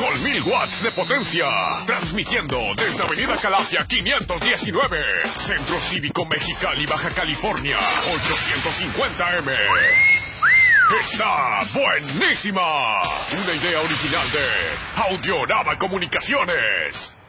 con 1000 watts de potencia. Transmitiendo desde Avenida Calafia 519. Centro Cívico Mexicali, Baja California. 850M. ¡Está buenísima! Una idea original de Audiorama Comunicaciones.